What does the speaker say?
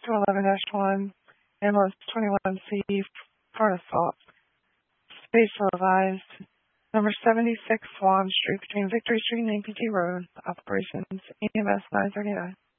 211-1, ambulance 21C, for assault. Space revised. Number 76 Swan Street between Victory Street and APT Road. Operations EMS 939.